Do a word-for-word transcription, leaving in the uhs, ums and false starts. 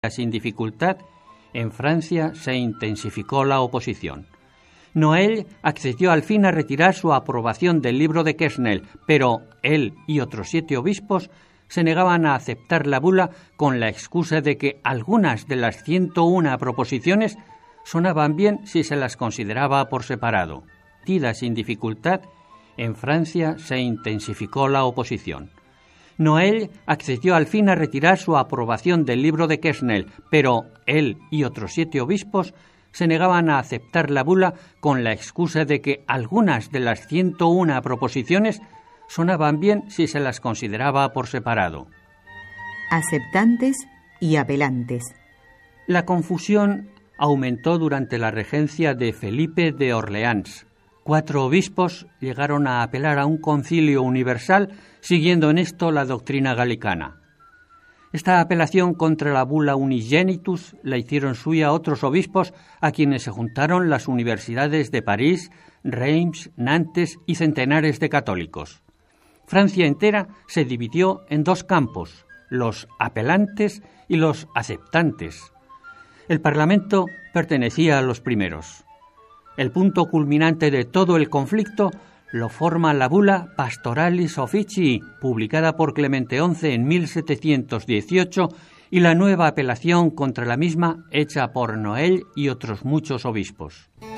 Sin dificultad, en Francia se intensificó la oposición. Noailles accedió al fin a retirar su aprobación del libro de Quesnel, pero él y otros siete obispos se negaban a aceptar la bula con la excusa de que algunas de las ciento una proposiciones sonaban bien si se las consideraba por separado. Sin dificultad, en Francia se intensificó la oposición. Noailles accedió al fin a retirar su aprobación del libro de Quesnel, pero él y otros siete obispos se negaban a aceptar la bula con la excusa de que algunas de las ciento una proposiciones sonaban bien si se las consideraba por separado. Aceptantes y apelantes. La confusión aumentó durante la regencia de Felipe de Orleans. Cuatro obispos llegaron a apelar a un concilio universal siguiendo en esto la doctrina galicana. Esta apelación contra la bula Unigenitus la hicieron suya otros obispos a quienes se juntaron las universidades de París, Reims, Nantes y centenares de católicos. Francia entera se dividió en dos campos, los apelantes y los aceptantes. El Parlamento pertenecía a los primeros. El punto culminante de todo el conflicto lo forma la bula Pastoralis Officii, publicada por Clemente once en mil setecientos dieciocho, y la nueva apelación contra la misma hecha por Noailles y otros muchos obispos.